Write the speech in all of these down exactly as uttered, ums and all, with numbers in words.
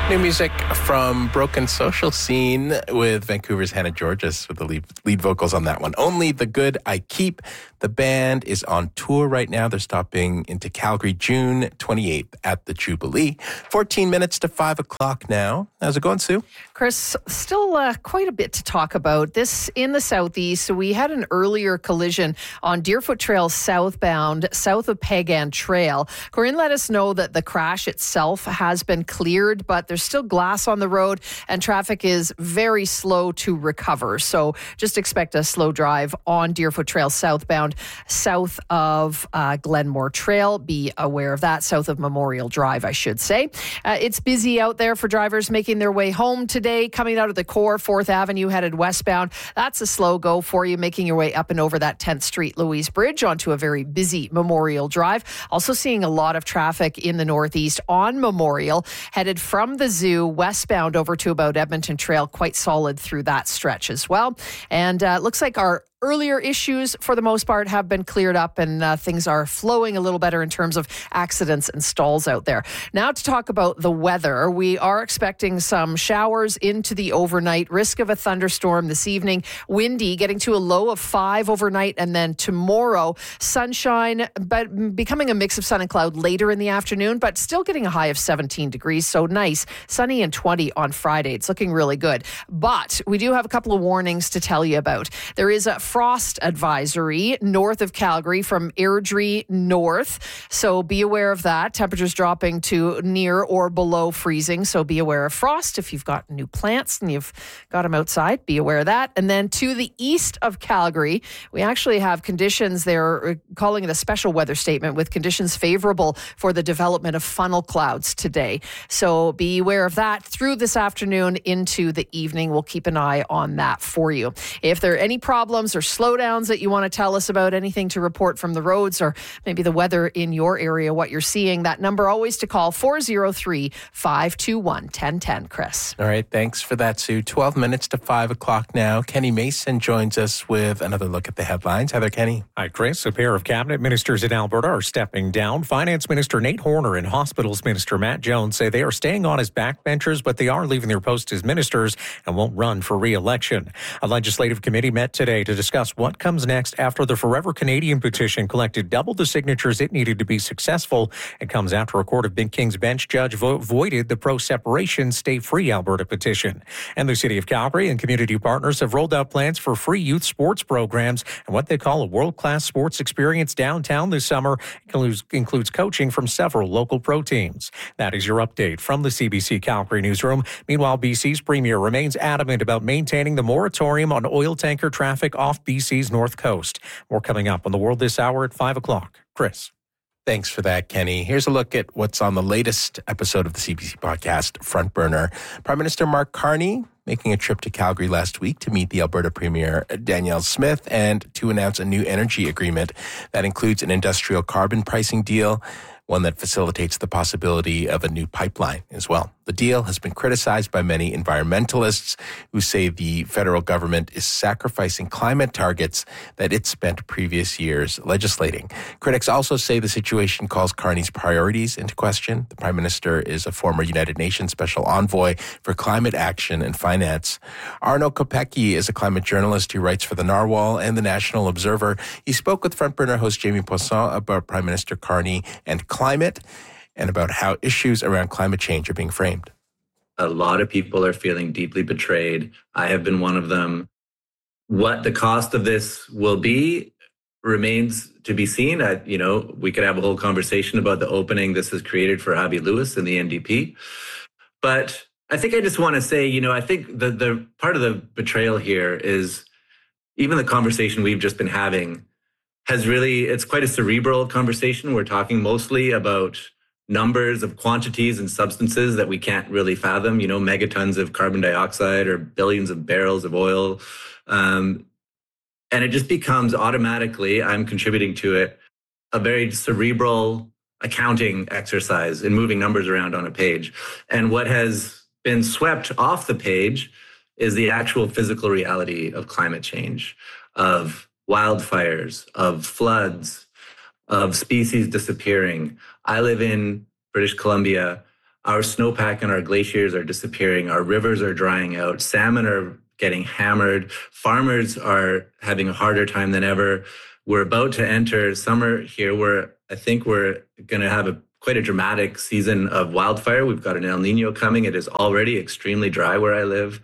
New music from Broken Social Scene with Vancouver's Hannah Georges with the lead, lead vocals on that one. Only the Good I Keep. The band is on tour right now. They're stopping into Calgary June twenty-eighth at the Jubilee. fourteen minutes to five o'clock now. How's it going, Sue? Chris, still uh, quite a bit to talk about. This in the southeast. So we had an earlier collision on Deerfoot Trail southbound, south of Pagan Trail. Corinne let us know that the crash itself has been cleared, but there's still glass on the road and traffic is very slow to recover. So just expect a slow drive on Deerfoot Trail southbound, south of uh, Glenmore Trail. Be aware of that, south of Memorial Drive, I should say. Uh, it's busy out there for drivers making their way home today, coming out of the core, fourth Avenue, headed westbound. That's a slow go for you, making your way up and over that tenth Street Louise Bridge onto a very busy Memorial Drive. Also seeing a lot of traffic in the northeast on Memorial, headed from the zoo westbound over to about Edmonton Trail, quite solid through that stretch as well. And uh, looks like our earlier issues, for the most part, have been cleared up and uh, things are flowing a little better in terms of accidents and stalls out there. Now to talk about the weather, we are expecting some showers into the overnight, risk of a thunderstorm this evening, windy, getting to a low of five overnight, and then tomorrow, sunshine, but becoming a mix of sun and cloud later in the afternoon, but still getting a high of seventeen degrees, so nice, sunny and twenty on Friday. It's looking really good. But we do have a couple of warnings to tell you about. There is a frost advisory north of Calgary from Airdrie north. So be aware of that. Temperatures dropping to near or below freezing. So be aware of frost. If you've got new plants and you've got them outside, be aware of that. And then to the east of Calgary, we actually have conditions. They're calling it a special weather statement with conditions favorable for the development of funnel clouds today. So be aware of that through this afternoon into the evening. We'll keep an eye on that for you. If there are any problems or slowdowns that you want to tell us about, anything to report from the roads or maybe the weather in your area, what you're seeing, that number always to call, four oh three, five two one, one oh one oh, Chris. All right, thanks for that, Sue. twelve minutes to five o'clock now. Kenny Mason joins us with another look at the headlines. Hi there, Kenny. Hi, Chris. A pair of cabinet ministers in Alberta are stepping down. Finance Minister Nate Horner and Hospitals Minister Matt Jones say they are staying on as backbenchers, but they are leaving their posts as ministers and won't run for re-election. A legislative committee met today to discuss what comes next after the Forever Canadian petition collected double the signatures it needed to be successful. It comes after a Court of Big King's bench judge vo- voided the pro-separation, stay-free Alberta petition. And the City of Calgary and community partners have rolled out plans for free youth sports programs and what they call a world-class sports experience downtown this summer. It includes, includes coaching from several local pro teams. That is your update from the C B C Calgary newsroom. Meanwhile, B C's Premier remains adamant about maintaining the moratorium on oil tanker traffic off B C's north coast. More coming up on The World this hour at five o'clock. Chris. Thanks for that, Kenny. Here's a look at what's on the latest episode of the C B C podcast, Front Burner. Prime Minister Mark Carney making a trip to Calgary last week to meet the Alberta Premier Danielle Smith and to announce a new energy agreement that includes an industrial carbon pricing deal, one that facilitates the possibility of a new pipeline as well. The deal has been criticized by many environmentalists who say the federal government is sacrificing climate targets that it spent previous years legislating. Critics also say the situation calls Carney's priorities into question. The Prime Minister is a former United Nations Special Envoy for Climate Action and Finance. Arno Kopecky is a climate journalist who writes for the Narwhal and the National Observer. He spoke with Front Burner host Jamie Poisson about Prime Minister Carney and climate, and about how issues around climate change are being framed. A lot of people are feeling deeply betrayed. I have been one of them. What the cost of this will be remains to be seen. I, you know, we could have a whole conversation about the opening this has created for Abby Lewis and the N D P. But I think I just want to say, you know, I think the, the part of the betrayal here is even the conversation we've just been having has really, it's quite a cerebral conversation. We're talking mostly about numbers of quantities and substances that we can't really fathom, you know, megatons of carbon dioxide or billions of barrels of oil. Um, and it just becomes automatically, I'm contributing to it, a very cerebral accounting exercise in moving numbers around on a page. And what has been swept off the page is the actual physical reality of climate change, of wildfires, of floods, of species disappearing. I live in British Columbia. our snowpack and our glaciers are disappearing. Our rivers are drying out. Salmon are getting hammered. Farmers are having a harder time than ever. We're about to enter summer here where I think we're going to have a quite a dramatic season of wildfire. We've got an El Nino coming. It is already extremely dry where I live.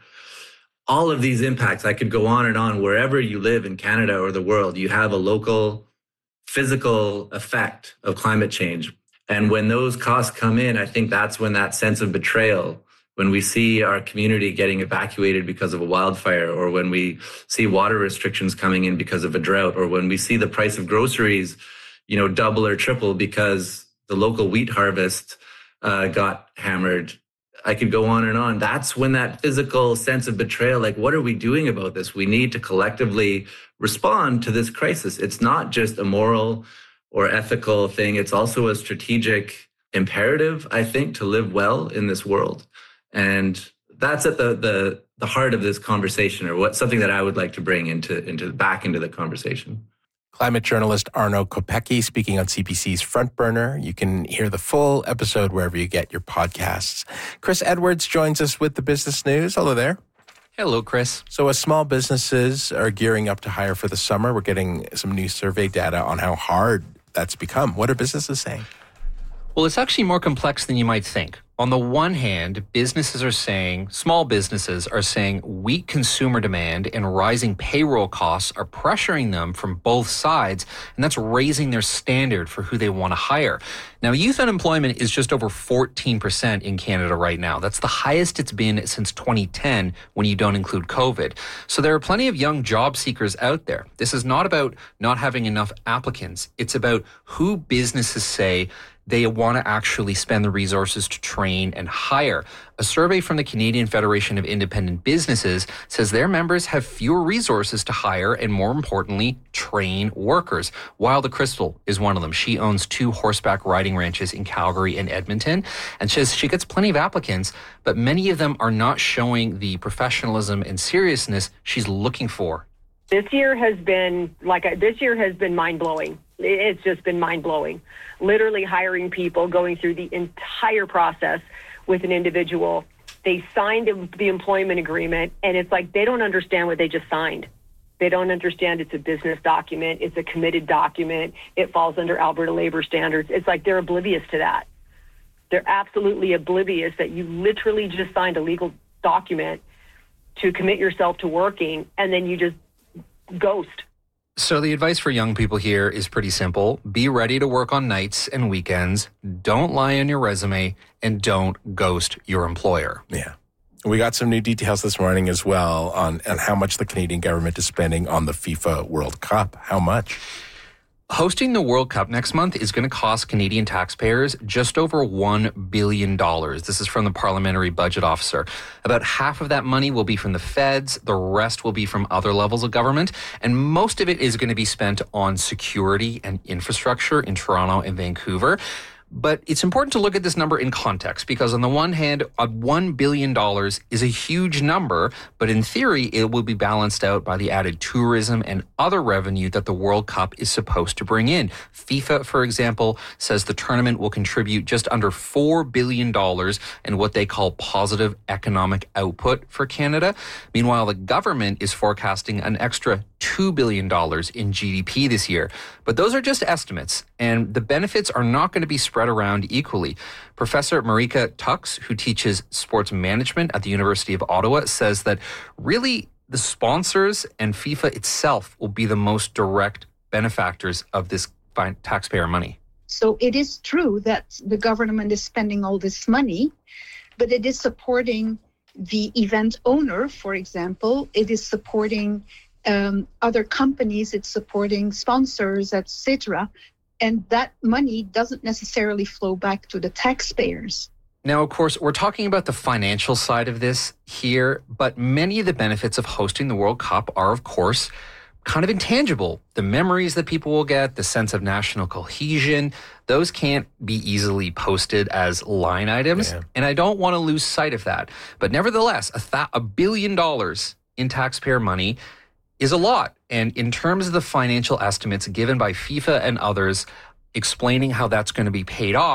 All of these impacts, I could go on and on. Wherever you live in Canada or the world, you have a local physical effect of climate change. And when those costs come in, I think that's when that sense of betrayal, when we see our community getting evacuated because of a wildfire, or when we see water restrictions coming in because of a drought, or when we see the price of groceries, you know, double or triple because the local wheat harvest uh, got hammered. I could go on and on. That's when that physical sense of betrayal, like, what are we doing about this? We need to collectively respond to this crisis. It's not just a moral or ethical thing. It's also a strategic imperative, I think, to live well in this world. And that's at the the the heart of this conversation, or what something that I would like to bring into into back into the conversation. Climate journalist Arno Kopecky speaking on C B C's Front Burner. You can hear the full episode wherever you get your podcasts. Chris Edwards joins us with the business news. Hello there. Hello, Chris. So as small businesses are gearing up to hire for the summer, we're getting some new survey data on how hard that's become. What are businesses saying? Well, it's actually more complex than you might think. On the one hand, businesses are saying, small businesses are saying weak consumer demand and rising payroll costs are pressuring them from both sides, and that's raising their standard for who they want to hire. Now, youth unemployment is just over fourteen percent in Canada right now. That's the highest it's been since twenty ten when you don't include COVID. So there are plenty of young job seekers out there. This is not about not having enough applicants. It's about who businesses say they want to actually spend the resources to train and hire. A survey from the Canadian Federation of Independent Businesses says their members have fewer resources to hire and, more importantly, train workers. Wilda Crystal is one of them. She owns two horseback riding ranches in Calgary and Edmonton, and she says she gets plenty of applicants, but many of them are not showing the professionalism and seriousness she's looking for. This year has been like this year has been mind-blowing. It's just been mind-blowing. Literally hiring people, going through the entire process with an individual. They signed the employment agreement, and it's like they don't understand what they just signed. They don't understand it's a business document. It's a committed document. It falls under Alberta labor standards. It's like they're oblivious to that. They're absolutely oblivious that you literally just signed a legal document to commit yourself to working, and then you just ghost. So the advice for young people here is pretty simple. Be ready to work on nights and weekends. Don't lie on your resume, and don't ghost your employer. Yeah. We got some new details this morning as well on, on how much the Canadian government is spending on the FIFA World Cup. How much? Hosting the World Cup next month is going to cost Canadian taxpayers just over one billion dollars. This is from the Parliamentary Budget Officer. About half of that money will be from the feds. The rest will be from other levels of government. And most of it is going to be spent on security and infrastructure in Toronto and Vancouver. But it's important to look at this number in context, because on the one hand, one billion dollars is a huge number, but in theory, it will be balanced out by the added tourism and other revenue that the World Cup is supposed to bring in. FIFA, for example, says the tournament will contribute just under four billion dollars in what they call positive economic output for Canada. Meanwhile, the government is forecasting an extra two billion dollars in G D P this year. But those are just estimates, and the benefits are not going to be spread around equally. Professor Marika Tux, who teaches sports management at the University of Ottawa, says that really the sponsors and FIFA itself will be the most direct benefactors of this taxpayer money. So it is true that the government is spending all this money, but it is supporting the event owner, for example. It is supporting um, other companies, it's supporting sponsors, et cetera. And that money doesn't necessarily flow back to the taxpayers. Now, of course, we're talking about the financial side of this here, but many of the benefits of hosting the World Cup are, of course, kind of intangible. The memories that people will get, the sense of national cohesion, those can't be easily posted as line items. Yeah. And I don't want to lose sight of that. But nevertheless, a, th- a billion dollars in taxpayer money is a lot. And in terms of the financial estimates given by FIFA and others explaining how that's going to be paid off,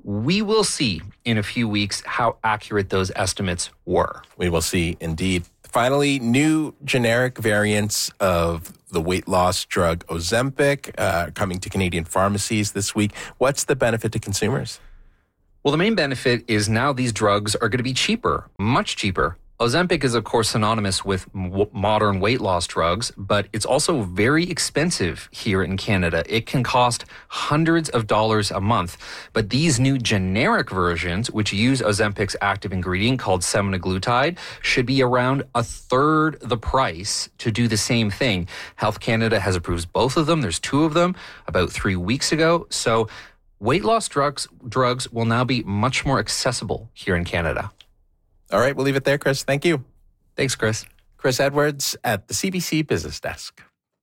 we will see in a few weeks how accurate those estimates were. We will see indeed. Finally, new generic variants of the weight loss drug Ozempic uh, coming to Canadian pharmacies this week. What's the benefit to consumers? Well, the main benefit is now these drugs are going to be cheaper, much cheaper. Ozempic is, of course, synonymous with w- modern weight loss drugs, but it's also very expensive here in Canada. It can cost hundreds of dollars a month. But these new generic versions, which use Ozempic's active ingredient called semaglutide, should be around a third the price to do the same thing. Health Canada has approved both of them. There's two of them about three weeks ago. So weight loss drugs drugs will now be much more accessible here in Canada. All right, we'll leave it there, Chris. Thank you. Thanks, Chris. Chris Edwards at the C B C Business Desk.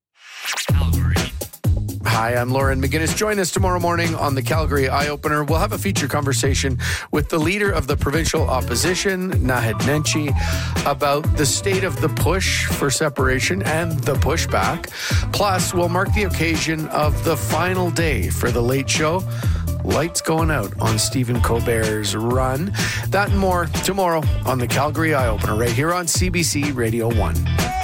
Hi, I'm Lauren McGinnis. Join us tomorrow morning on the Calgary Eye Opener. We'll have a feature conversation with the leader of the provincial opposition, Naheed Nenshi, about the state of the push for separation and the pushback. Plus, we'll mark the occasion of the final day for The Late Show. Lights going out on Stephen Colbert's run. That and more tomorrow on the Calgary Eye Opener right here on C B C Radio one.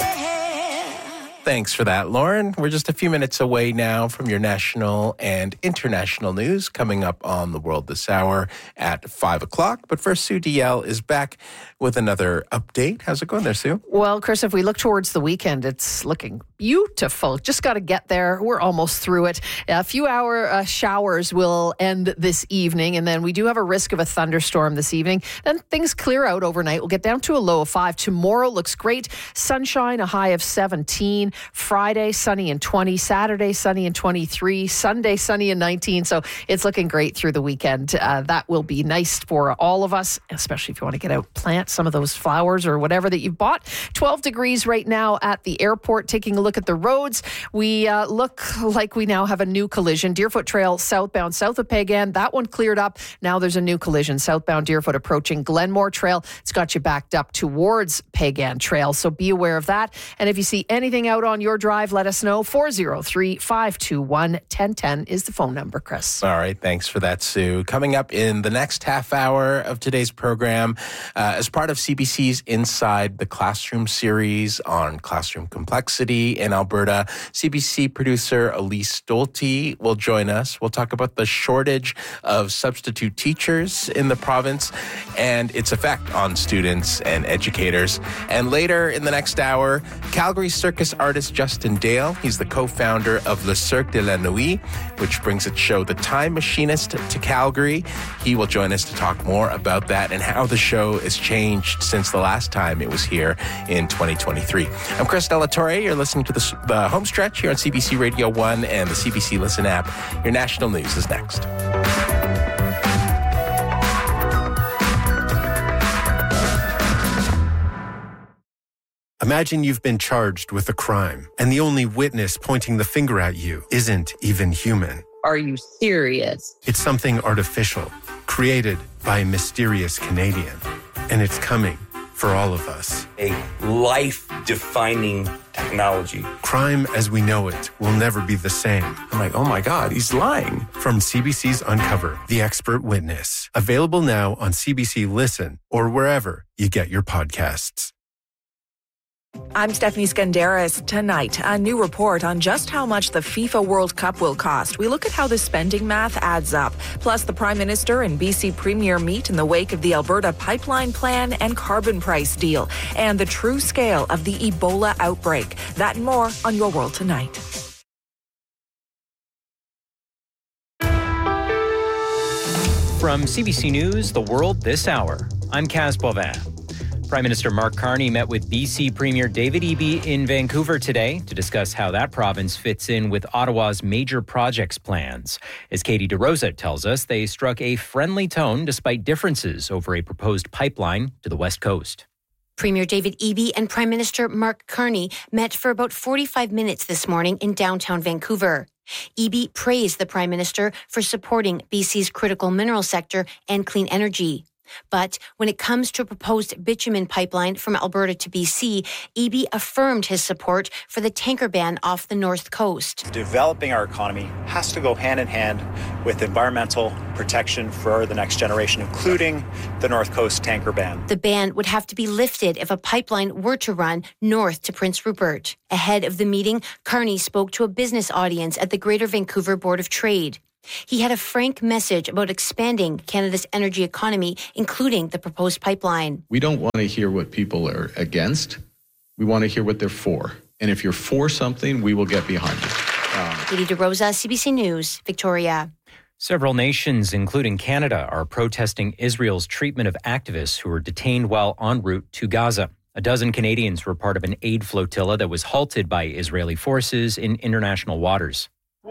Thanks for that, Lauren. We're just a few minutes away now from your national and international news coming up on The World This Hour at five o'clock. But first, Sue D L is back with another update. How's it going there, Sue? Well, Chris, if we look towards the weekend, it's looking beautiful. Just got to get there. We're almost through it. A few hour uh, showers will end this evening, and then we do have a risk of a thunderstorm this evening. Then things clear out overnight. We'll get down to a low of five. Tomorrow looks great. Sunshine, a high of seventeen. Friday, sunny and twenty. Saturday, sunny and twenty-three. Sunday, sunny and nineteen. So it's looking great through the weekend. Uh, that will be nice for all of us, especially if you want to get out, plant some of those flowers or whatever that you've bought. twelve degrees right now at the airport. Taking a look at the roads, we uh, look like we now have a new collision. Deerfoot Trail southbound, south of Pagan. That one cleared up. Now there's a new collision. Southbound Deerfoot approaching Glenmore Trail. It's got you backed up towards Pagan Trail. So be aware of that. And if you see anything out on your drive, let us know. four oh three, five two one, one oh one oh is the phone number, Chris. All right. Thanks for that, Sue. Coming up in the next half hour of today's program, uh, as part of C B C's Inside the Classroom series on classroom complexity in Alberta, C B C producer Elise Stolte will join us. We'll talk about the shortage of substitute teachers in the province and its effect on students and educators. And later in the next hour, Calgary circus artist Justin Dale. He's the co-founder of Le Cirque de la Nuit, which brings its show The Time Machinist to Calgary. He will join us to talk more about that and how the show has changed since the last time it was here in twenty twenty-three. I'm Chris Delatorre. You're listening to the, the home stretch here on C B C Radio one and the C B C Listen app. Your national news is next. Imagine you've been charged with a crime, and the only witness pointing the finger at you isn't even human. Are you serious? It's something artificial, created by a mysterious Canadian. And it's coming for all of us. A life-defining technology. Crime as we know it will never be the same. I'm like, oh my God, he's lying. From C B C's Uncover, The Expert Witness. Available now on C B C Listen or wherever you get your podcasts. I'm Stephanie Skandaris. Tonight, a new report on just how much the FIFA World Cup will cost. We look at how the spending math adds up. Plus, the Prime Minister and B C Premier meet in the wake of the Alberta Pipeline Plan and carbon price deal, and the true scale of the Ebola outbreak. That and more on Your World Tonight. From C B C News, The World This Hour, I'm Kaz Boivin. Prime Minister Mark Carney met with B C Premier David Eby in Vancouver today to discuss how that province fits in with Ottawa's major projects plans. As Katie DeRosa tells us, they struck a friendly tone despite differences over a proposed pipeline to the West Coast. Premier David Eby and Prime Minister Mark Carney met for about forty-five minutes this morning in downtown Vancouver. Eby praised the Prime Minister for supporting B C's critical mineral sector and clean energy. But when it comes to a proposed bitumen pipeline from Alberta to B C, Eby affirmed his support for the tanker ban off the north coast. Developing our economy has to go hand in hand with environmental protection for the next generation, including the North Coast tanker ban. The ban would have to be lifted if a pipeline were to run north to Prince Rupert. Ahead of the meeting, Carney spoke to a business audience at the Greater Vancouver Board of Trade. He had a frank message about expanding Canada's energy economy, including the proposed pipeline. We don't want to hear what people are against. We want to hear what they're for. And if you're for something, we will get behind it. Um, Katie DeRosa, C B C News, Victoria. Several nations, including Canada, are protesting Israel's treatment of activists who were detained while en route to Gaza. A dozen Canadians were part of an aid flotilla that was halted by Israeli forces in international waters.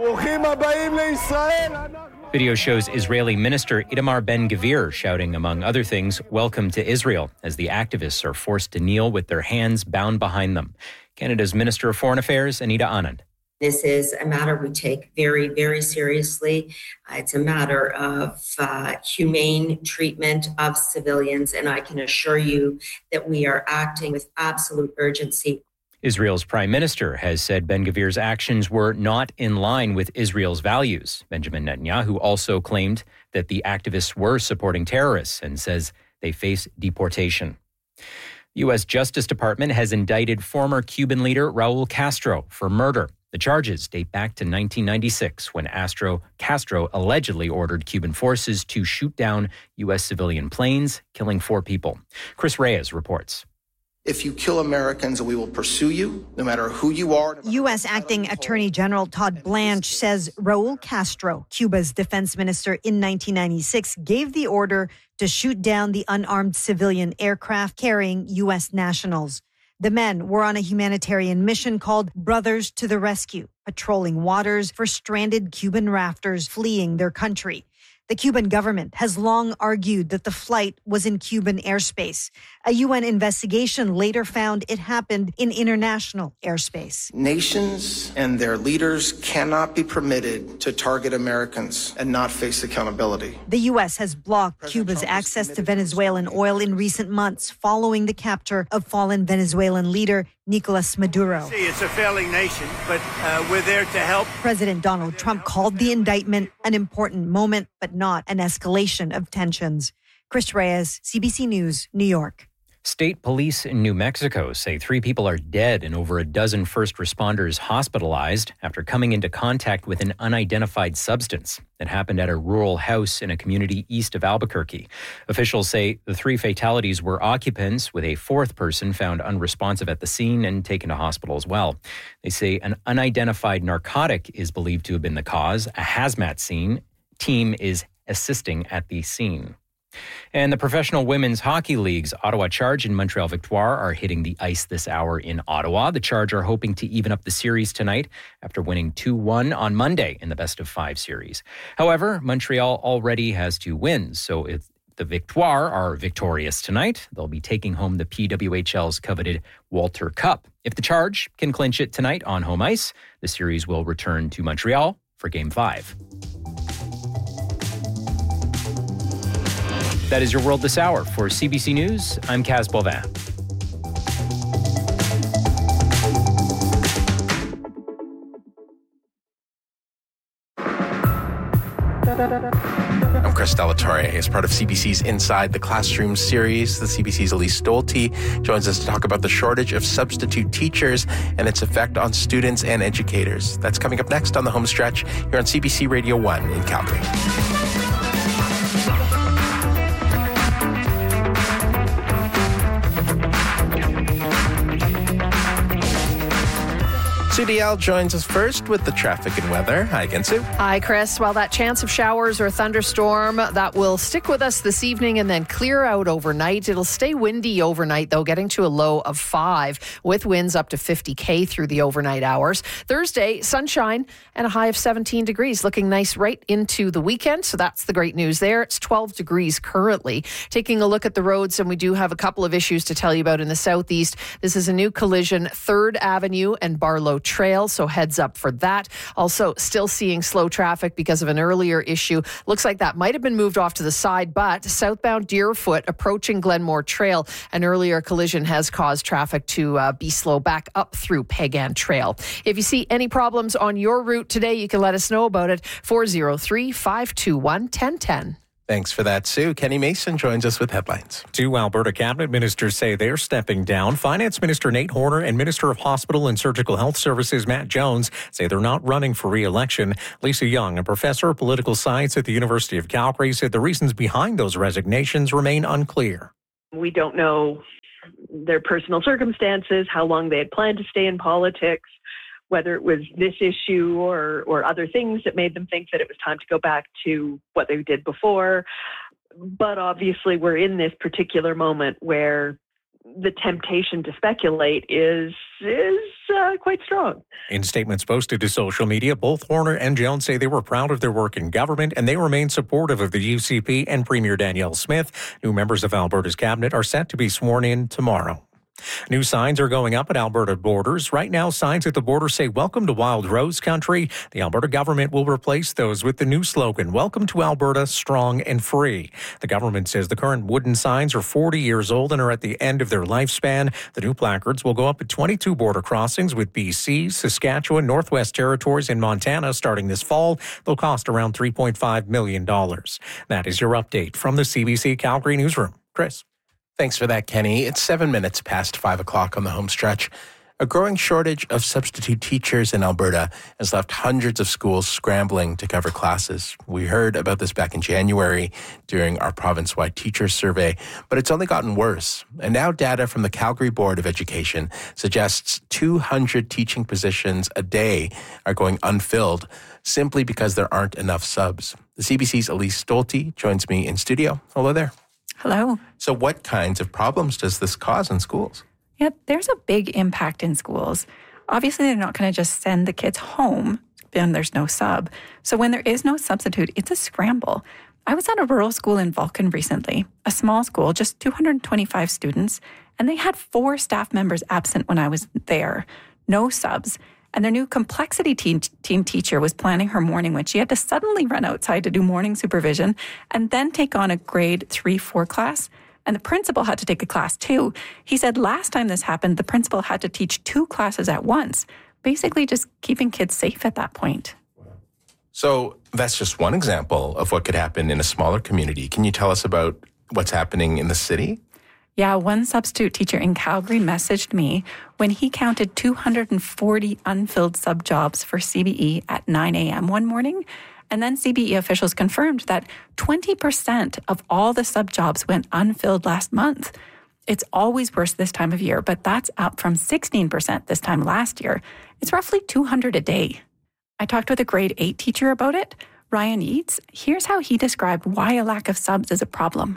Video shows Israeli Minister Itamar Ben-Gvir shouting, among other things, "Welcome to Israel," as the activists are forced to kneel with their hands bound behind them. Canada's Minister of Foreign Affairs, Anita Anand. This is a matter we take very, very seriously. Uh, it's a matter of uh, humane treatment of civilians, and I can assure you that we are acting with absolute urgency. Israel's prime minister has said Ben-Gvir's actions were not in line with Israel's values. Benjamin Netanyahu also claimed that the activists were supporting terrorists and says they face deportation. The U S Justice Department has indicted former Cuban leader Raul Castro for murder. The charges date back to nineteen ninety-six, when Astro, Castro allegedly ordered Cuban forces to shoot down U S civilian planes, killing four people. Chris Reyes reports. If you kill Americans, we will pursue you, no matter who you are. U S Acting Attorney General Todd Blanche says Raul Castro, Cuba's defense minister in nineteen ninety-six, gave the order to shoot down the unarmed civilian aircraft carrying U S nationals. The men were on a humanitarian mission called Brothers to the Rescue, patrolling waters for stranded Cuban rafters fleeing their country. The Cuban government has long argued that the flight was in Cuban airspace. A U N investigation later found it happened in international airspace. Nations and their leaders cannot be permitted to target Americans and not face accountability. The U S has blocked President Cuba's Trump access to Venezuelan oil in recent months following the capture of fallen Venezuelan leader Nicolas Maduro. See, it's a failing nation, but uh, we're there to help. President Donald Trump called the indictment an important moment, but not an escalation of tensions. Chris Reyes, C B C News, New York. State police in New Mexico say three people are dead and over a dozen first responders hospitalized after coming into contact with an unidentified substance. It happened at a rural house in a community east of Albuquerque. Officials say the three fatalities were occupants, with a fourth person found unresponsive at the scene and taken to hospital as well. They say an unidentified narcotic is believed to have been the cause. A hazmat scene team is assisting at the scene. And the Professional Women's Hockey League's Ottawa Charge and Montreal Victoire are hitting the ice this hour in Ottawa. The Charge are hoping to even up the series tonight after winning two one on Monday in the best of five series. However, Montreal already has two wins, so if the Victoire are victorious tonight, they'll be taking home the P W H L's coveted Walter Cup. If the Charge can clinch it tonight on home ice, the series will return to Montreal for Game five. That is your World This Hour. For C B C News, I'm Kaz Bovin. I'm Chris Delatorre. As part of C B C's Inside the Classroom series, the C B C's Elise Stolte joins us to talk about the shortage of substitute teachers and its effect on students and educators. That's coming up next on the home stretch here on C B C Radio one in Calgary. Sue Dial joins us first with the traffic and weather. Hi again, Sue. Hi, Chris. Well, that chance of showers or thunderstorm, that will stick with us this evening and then clear out overnight. It'll stay windy overnight, though, getting to a low of five with winds up to fifty K through the overnight hours. Thursday, sunshine and a high of seventeen degrees, looking nice right into the weekend. So that's the great news there. It's twelve degrees currently. Taking a look at the roads, and we do have a couple of issues to tell you about in the southeast. This is a new collision, third Avenue and Barlow Trail, so heads up for that. Also, still seeing slow traffic because of an earlier issue. Looks like that might have been moved off to the side, but southbound Deerfoot approaching Glenmore Trail, an earlier collision has caused traffic to uh, be slow back up through Pagan Trail. If you see any problems on your route today, you can let us know about it. four oh three, five two one, one oh one oh. Thanks for that, Sue. Kenny Mason joins us with headlines. Two Alberta cabinet ministers say they're stepping down. Finance Minister Nate Horner and Minister of Hospital and Surgical Health Services Matt Jones say they're not running for re-election. Lisa Young, a professor of political science at the University of Calgary, said the reasons behind those resignations remain unclear. We don't know their personal circumstances, how long they had planned to stay in politics, whether it was this issue or, or other things that made them think that it was time to go back to what they did before. But obviously we're in this particular moment where the temptation to speculate is is uh, quite strong. In statements posted to social media, both Horner and Jones say they were proud of their work in government and they remain supportive of the U C P and Premier Danielle Smith. New members of Alberta's cabinet are set to be sworn in tomorrow. New signs are going up at Alberta borders. Right now, signs at the border say, "Welcome to Wild Rose Country." The Alberta government will replace those with the new slogan, "Welcome to Alberta, strong and free." The government says the current wooden signs are forty years old and are at the end of their lifespan. The new placards will go up at twenty-two border crossings with B C, Saskatchewan, Northwest Territories, and Montana starting this fall. They'll cost around three point five million dollars. That is your update from the C B C Calgary Newsroom. Chris. Thanks for that, Kenny. It's seven minutes past five o'clock on the home stretch. A growing shortage of substitute teachers in Alberta has left hundreds of schools scrambling to cover classes. We heard about this back in January during our province-wide teachers survey, but it's only gotten worse. And now data from the Calgary Board of Education suggests two hundred teaching positions a day are going unfilled simply because there aren't enough subs. The C B C's Elise Stolte joins me in studio. Hello there. Hello. So what kinds of problems does this cause in schools? Yeah, there's a big impact in schools. Obviously, they're not going to just send the kids home when there's no sub. So when there is no substitute, it's a scramble. I was at a rural school in Vulcan recently, a small school, just two hundred twenty-five students, and they had four staff members absent when I was there. No subs. And their new complexity team, team teacher was planning her morning when she had to suddenly run outside to do morning supervision and then take on a grade three, four class. And the principal had to take a class too. He said last time this happened, the principal had to teach two classes at once, basically just keeping kids safe at that point. So that's just one example of what could happen in a smaller community. Can you tell us about what's happening in the city? Yeah, one substitute teacher in Calgary messaged me when he counted two hundred forty unfilled sub jobs for C B E at nine a.m. one morning. And then C B E officials confirmed that twenty percent of all the sub jobs went unfilled last month. It's always worse this time of year, but that's up from sixteen percent this time last year. It's roughly two hundred a day. I talked with a grade eight teacher about it, Ryan Eads. Here's how he described why a lack of subs is a problem.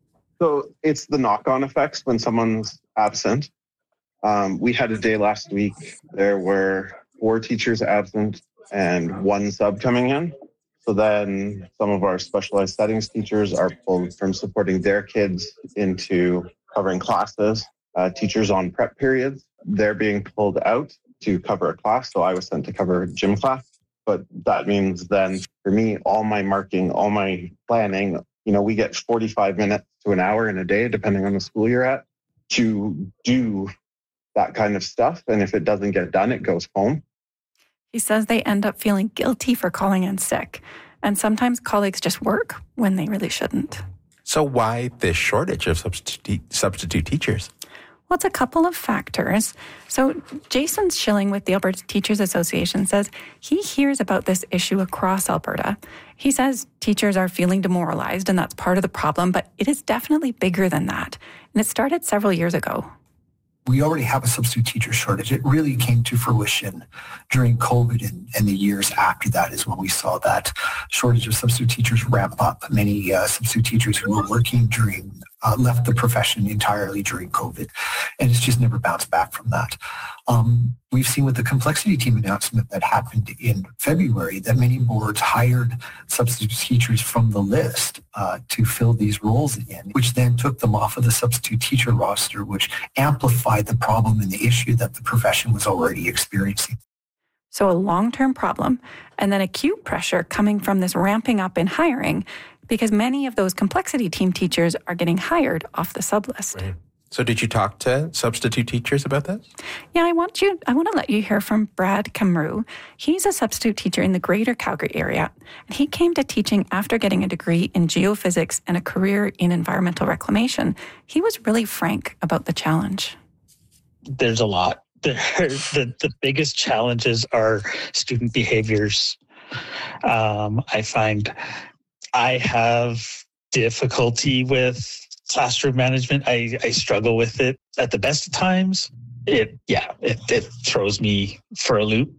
So it's the knock-on effects when someone's absent. Um, we had a day last week. There were four teachers absent and one sub coming in. So then some of our specialized settings teachers are pulled from supporting their kids into covering classes. Uh, teachers on prep periods, they're being pulled out to cover a class. So I was sent to cover gym class. But that means then for me, all my marking, all my planning, you know, we get forty-five minutes to an hour in a day, depending on the school you're at, to do that kind of stuff. And if it doesn't get done, it goes home. He says they end up feeling guilty for calling in sick. And sometimes colleagues just work when they really shouldn't. So why this shortage of substitute, substitute teachers? Well, it's a couple of factors. So Jason Schilling with the Alberta Teachers Association says he hears about this issue across Alberta. He says teachers are feeling demoralized, and that's part of the problem, but it is definitely bigger than that. And it started several years ago. We already have a substitute teacher shortage. It really came to fruition during COVID and, and the years after that is when we saw that shortage of substitute teachers ramp up. Many uh, substitute teachers who were working during uh, left the profession entirely during COVID, and it's just never bounced back from that. Um, we've seen with the complexity team announcement that happened in February that many boards hired substitute teachers from the list uh, to fill these roles in, which then took them off of the substitute teacher roster, which amplified the problem and the issue that the profession was already experiencing. So a long-term problem, and then acute pressure coming from this ramping up in hiring, because many of those complexity team teachers are getting hired off the sub list. Right. So did you talk to substitute teachers about this? Yeah, I want you. I want to let you hear from Brad Camrou. He's a substitute teacher in the greater Calgary area, and he came to teaching after getting a degree in geophysics and a career in environmental reclamation. He was really frank about the challenge. There's a lot. The, the, the biggest challenges are student behaviors. Um, I find I have difficulty with classroom management. I, I struggle with it at the best of times. It, yeah, it, it throws me for a loop.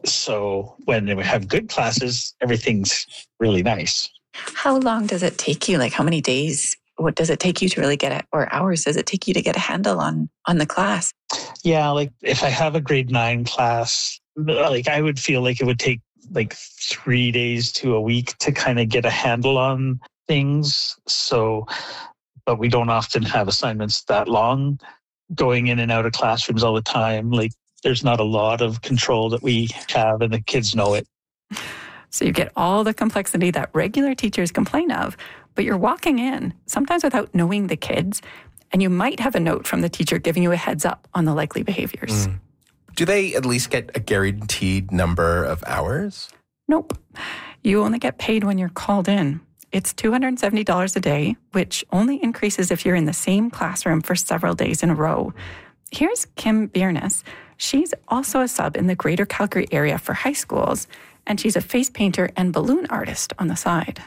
So when we have good classes, everything's really nice. How long does it take you? Like how many days? What does it take you to really get it, or hours does it take you to get a handle on, on the class? Yeah, like if I have a grade nine class, like I would feel like it would take like three days to a week to kind of get a handle on things. So, but we don't often have assignments that long going in and out of classrooms all the time. Like there's not a lot of control that we have, and the kids know it. So you get all the complexity that regular teachers complain of, but you're walking in, sometimes without knowing the kids, and you might have a note from the teacher giving you a heads up on the likely behaviors. Mm. Do they at least get a guaranteed number of hours? Nope. You only get paid when you're called in. It's two hundred seventy dollars a day, which only increases if you're in the same classroom for several days in a row. Here's Kim Biernes. She's also a sub in the greater Calgary area for high schools, and she's a face painter and balloon artist on the side.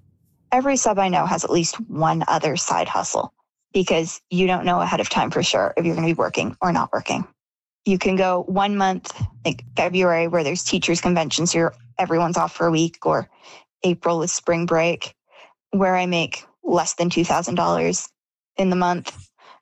Every sub I know has at least one other side hustle because you don't know ahead of time for sure if you're going to be working or not working. You can go one month, like February, where there's teachers' conventions, so everyone's off for a week, or April is spring break, where I make less than two thousand dollars in the month.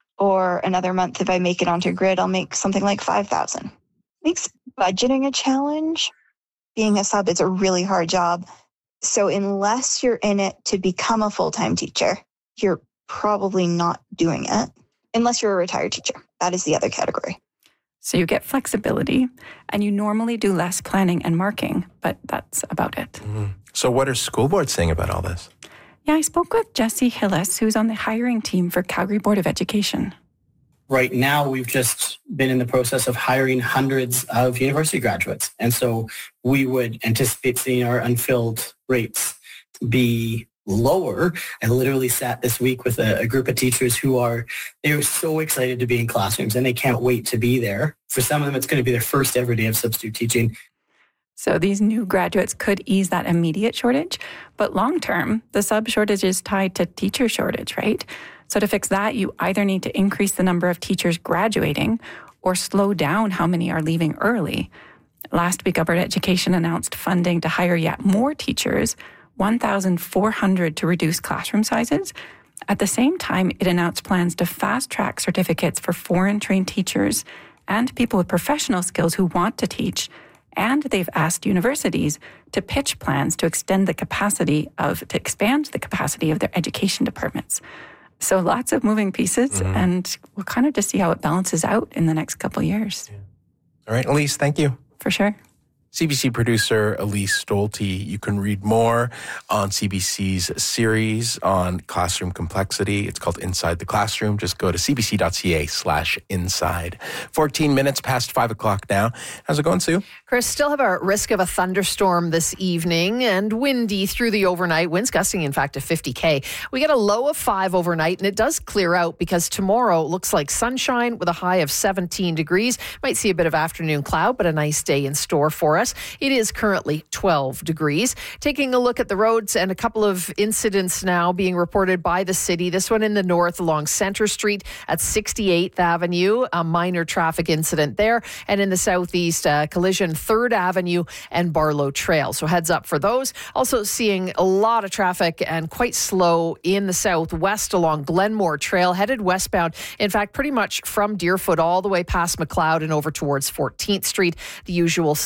Or another month, if I make it onto grid, I'll make something like five thousand dollars. Makes budgeting a challenge. Being a sub is a really hard job. So unless you're in it to become a full-time teacher, you're probably not doing it. Unless you're a retired teacher. That is the other category. So you get flexibility, and you normally do less planning and marking, but that's about it. Mm-hmm. So what are school boards saying about all this? Yeah, I spoke with Jesse Hillis, who's on the hiring team for Calgary Board of Education. Right now, we've just been in the process of hiring hundreds of university graduates. And so we would anticipate seeing our unfilled rates be lower. I literally sat this week with a, a group of teachers who are, they're so excited to be in classrooms and they can't wait to be there. For some of them, it's going to be their first ever day of substitute teaching. So these new graduates could ease that immediate shortage, but long-term, the sub shortage is tied to teacher shortage, right? So to fix that, you either need to increase the number of teachers graduating or slow down how many are leaving early. Last week, Alberta Education announced funding to hire yet more teachers, one thousand four hundred to reduce classroom sizes. At the same time, it announced plans to fast-track certificates for foreign-trained teachers and people with professional skills who want to teach. And they've asked universities to pitch plans to extend the capacity of, to expand the capacity of their education departments. So lots of moving pieces, mm-hmm. and we'll kind of just see how it balances out in the next couple of years. Yeah. All right, Elise, thank you. For sure. C B C producer Elise Stolte. You can read more on C B C's series on classroom complexity. It's called Inside the Classroom. Just go to cbc.ca slash inside. fourteen minutes past five o'clock now. How's it going, Sue? Chris, still have a risk of a thunderstorm this evening and windy through the overnight. Winds gusting, in fact, to fifty K. We get a low of five overnight, and it does clear out because tomorrow looks like sunshine with a high of seventeen degrees. Might see a bit of afternoon cloud, but a nice day in store for us. It is currently twelve degrees. Taking a look at the roads and a couple of incidents now being reported by the city. This one in the north along Centre Street at sixty-eighth Avenue, a minor traffic incident there. And in the southeast, uh, collision third Avenue and Barlow Trail. So heads up for those. Also seeing a lot of traffic and quite slow in the southwest along Glenmore Trail, headed westbound. In fact, pretty much from Deerfoot all the way past McLeod and over towards fourteenth Street. The usual slowdown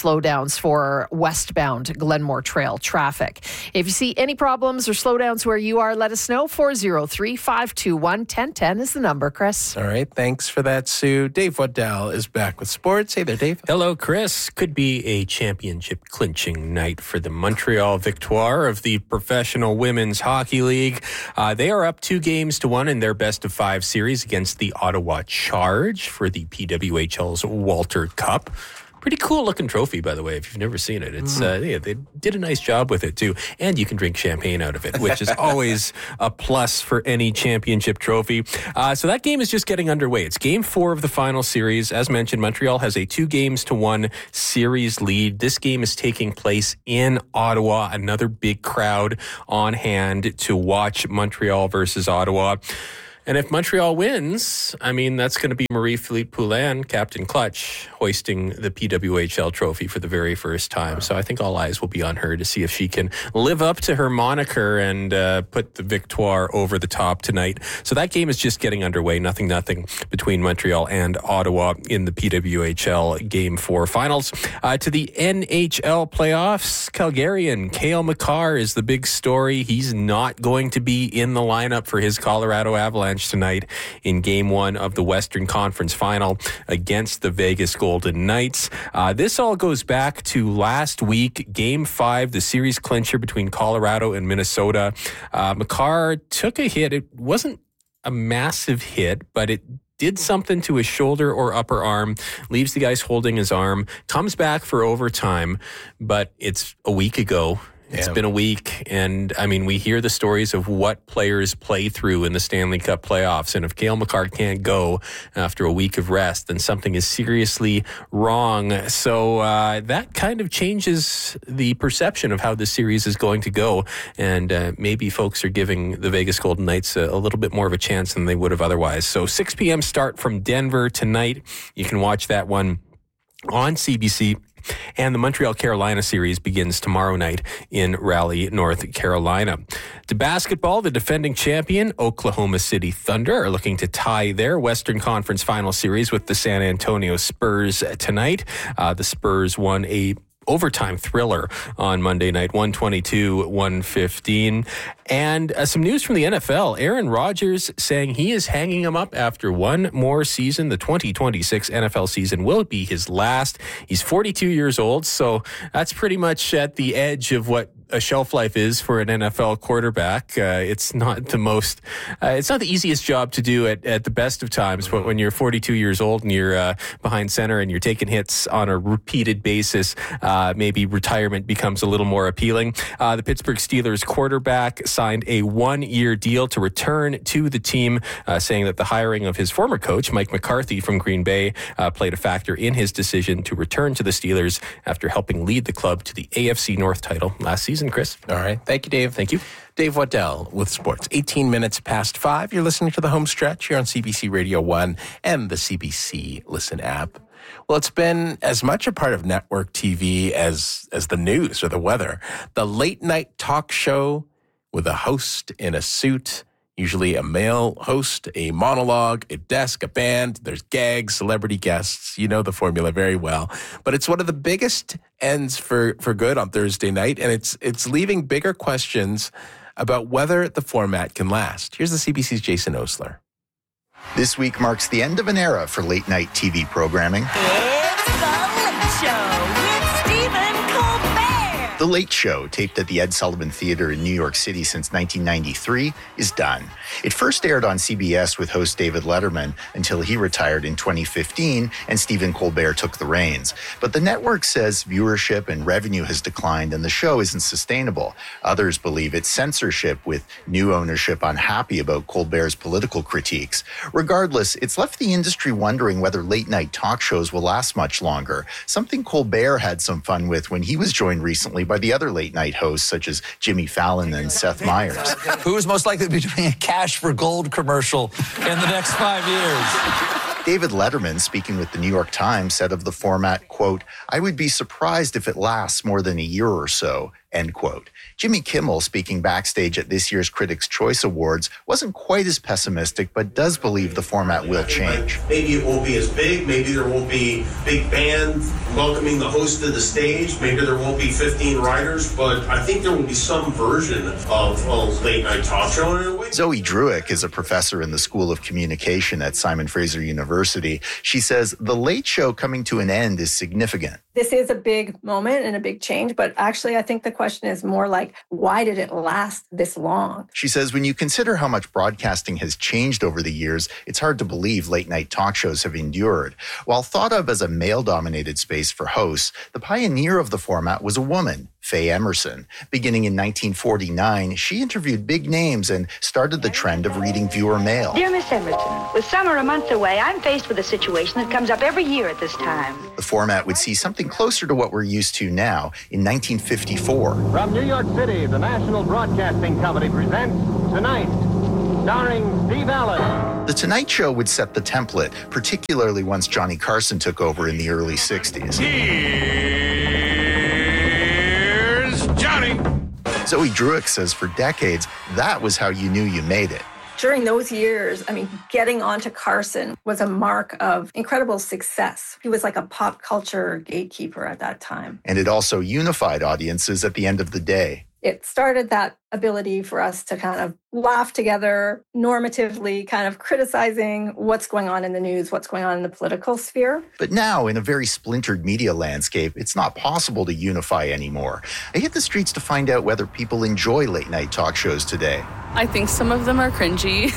slowdowns for westbound Glenmore Trail traffic. If you see any problems or slowdowns where you are, let us know. four oh three, five two one, one oh one oh is the number, Chris. All right. Thanks for that, Sue. Dave Waddell is back with sports. Hey there, Dave. Hello, Chris. Could be a championship clinching night for the Montreal Victoire of the Professional Women's Hockey League. Uh, they are up two games to one in their best of five series against the Ottawa Charge for the P W H L's Walter Cup. Pretty cool looking trophy, by the way, if you've never seen it. It's uh, yeah, they did a nice job with it, too. And you can drink champagne out of it, which is always a plus for any championship trophy. Uh, so that game is just getting underway. It's game four of the final series. As mentioned, Montreal has a two games to one series lead. This game is taking place in Ottawa. Another big crowd on hand to watch Montreal versus Ottawa. And if Montreal wins, I mean, that's going to be Marie-Philippe Poulin, Captain Clutch, hoisting the P W H L trophy for the very first time. So I think all eyes will be on her to see if she can live up to her moniker and uh, put the Victoire over the top tonight. So that game is just getting underway. Nothing, nothing between Montreal and Ottawa in the P W H L Game four finals. Uh, to the N H L playoffs, Calgarian Cale Makar is the big story. He's not going to be in the lineup for his Colorado Avalanche tonight in game one of the Western Conference Final against the Vegas Golden Knights. Uh, this all goes back to last week, game five, the series clincher between Colorado and Minnesota. Uh, Makar took a hit. It wasn't a massive hit, but it did something to his shoulder or upper arm, leaves the guys holding his arm, comes back for overtime, but it's a week ago. It's yeah. been a week, and I mean, we hear the stories of what players play through in the Stanley Cup playoffs, and if Cale Makar can't go after a week of rest, then something is seriously wrong. So uh, that kind of changes the perception of how this series is going to go, and uh, maybe folks are giving the Vegas Golden Knights a, a little bit more of a chance than they would have otherwise. So six p.m. start from Denver tonight. You can watch that one on C B C. And the Montreal-Carolina series begins tomorrow night in Raleigh, North Carolina. To basketball, the defending champion, Oklahoma City Thunder, are looking to tie their Western Conference Final series with the San Antonio Spurs tonight. Uh, the Spurs won a overtime thriller on Monday night, one twenty-two to one fifteen. And uh, some news from the N F L. Aaron Rodgers saying he is hanging him up after one more season. The twenty twenty-six N F L season will be his last. He's forty-two years old, so that's pretty much at the edge of what a shelf life is for an N F L quarterback. Uh, it's not the most, uh, it's not the easiest job to do at, at the best of times, but when you're forty-two years old and you're uh, behind center and you're taking hits on a repeated basis, uh, maybe retirement becomes a little more appealing. Uh, the Pittsburgh Steelers quarterback signed a one-year deal to return to the team, uh, saying that the hiring of his former coach, Mike McCarthy from Green Bay, uh, played a factor in his decision to return to the Steelers after helping lead the club to the A F C North title last season. Chris. All right. Thank you, Dave. Thank you. Dave Waddell with sports. eighteen minutes past five. You're listening to the home stretch here on C B C Radio one and the C B C Listen app. Well, it's been as much a part of network T V as, as the news or the weather. The late night talk show with a host in a suit, usually a male host, a monologue, a desk, a band. There's gags, celebrity guests. You know the formula very well. But it's one of the biggest ends for, for good on Thursday night, and it's it's leaving bigger questions about whether the format can last. Here's the C B C's Jason Osler. This week marks the end of an era for late-night T V programming. It's The Late Show with Stephen Colbert. The Late Show, taped at the Ed Sullivan Theater in New York City since nineteen ninety-three, is done. It first aired on C B S with host David Letterman until he retired in twenty fifteen and Stephen Colbert took the reins. But the network says viewership and revenue has declined and the show isn't sustainable. Others believe it's censorship, with new ownership unhappy about Colbert's political critiques. Regardless, it's left the industry wondering whether late-night talk shows will last much longer, something Colbert had some fun with when he was joined recently by the other late-night hosts such as Jimmy Fallon and Seth Meyers. Who is most likely to be doing a Cash for Gold commercial in the next five years? David Letterman, speaking with the New York Times, said of the format, quote, "I would be surprised if it lasts more than a year or so. end quote. Jimmy Kimmel, speaking backstage at this year's Critics' Choice Awards, wasn't quite as pessimistic, but does believe the format will change. Maybe it won't be as big. Maybe there won't be big band welcoming the host to the stage. Maybe there won't be fifteen writers, but I think there will be some version of a late night talk show in a way. Zoe Druick is a professor in the School of Communication at Simon Fraser University. She says the Late Show coming to an end is significant. This is a big moment and a big change, but actually I think the question is more like, why did it last this long? She says when you consider how much broadcasting has changed over the years, it's hard to believe late night talk shows have endured. While thought of as a male-dominated space for hosts, the pioneer of the format was a woman, Faye Emerson. Beginning in nineteen forty-nine, she interviewed big names and started the trend of reading viewer mail. Dear Miss Emerson, with summer a month away, I'm faced with a situation that comes up every year at this time. The format would see something closer to what we're used to now in nineteen fifty-four. From New York City, the National Broadcasting Company presents Tonight, starring Steve Allen. The Tonight Show would set the template, particularly once Johnny Carson took over in the early sixties. Here's Johnny. Zoe Druick says for decades, that was how you knew you made it. During those years, I mean, getting onto Carson was a mark of incredible success. He was like a pop culture gatekeeper at that time. And it also unified audiences at the end of the day. It started that ability for us to kind of laugh together, normatively kind of criticizing what's going on in the news, what's going on in the political sphere. But now, in a very splintered media landscape, it's not possible to unify anymore. I hit the streets to find out whether people enjoy late night talk shows today. I think some of them are cringy,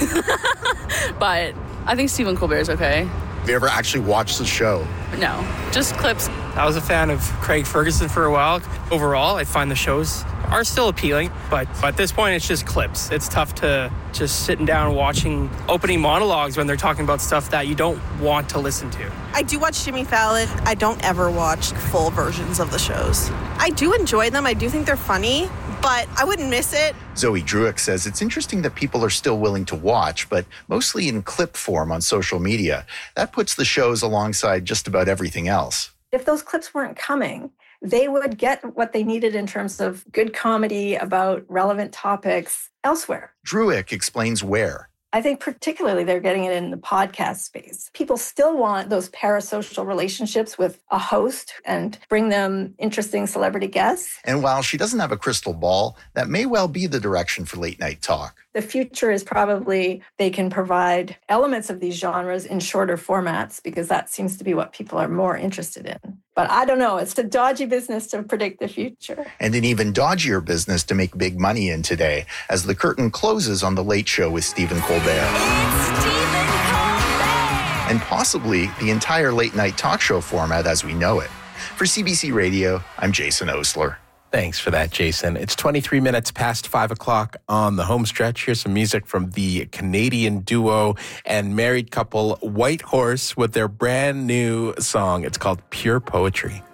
but I think Stephen Colbert's okay. Have you ever actually watched the show? No, just clips. I was a fan of Craig Ferguson for a while. Overall, I find the shows are still appealing, but at this point, it's just clips. It's tough to just sitting down watching opening monologues when they're talking about stuff that you don't want to listen to. I do watch Jimmy Fallon. I don't ever watch full versions of the shows. I do enjoy them. I do think they're funny, but I wouldn't miss it. Zoe Druick says it's interesting that people are still willing to watch, but mostly in clip form on social media. That puts the shows alongside just about everything else. If those clips weren't coming, they would get what they needed in terms of good comedy about relevant topics elsewhere. Druick explains where. I think particularly they're getting it in the podcast space. People still want those parasocial relationships with a host and bring them interesting celebrity guests. And while she doesn't have a crystal ball, that may well be the direction for late night talk. The future is probably they can provide elements of these genres in shorter formats because that seems to be what people are more interested in. But I don't know. It's a dodgy business to predict the future. And an even dodgier business to make big money in today as the curtain closes on The Late Show with Stephen Colbert. It's Stephen Colbert. And possibly the entire late night talk show format as we know it. For C B C Radio, I'm Jason Osler. Thanks for that, Jason. It's twenty-three minutes past five o'clock on the home stretch. Here's some music from the Canadian duo and married couple White Horse with their brand new song. It's called Pure Poetry.